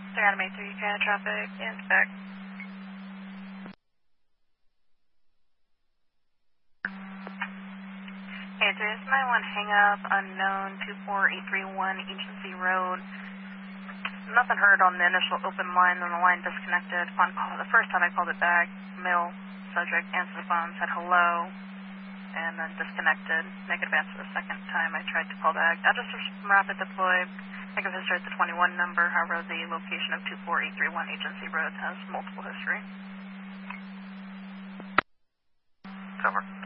Adam 83, Canada traffic, inspect. Hey, there's my one hang up, unknown 24831 Agency Road. Nothing heard on the initial open line, then the line disconnected. Upon call, the first time I called it back, male subject answered the phone, said hello, and then disconnected. Negative answer the second time I tried to call back. Address is rapid deploy. Negative history at the 21 number. However, the location of 24831 Agency Road has multiple history. Cover.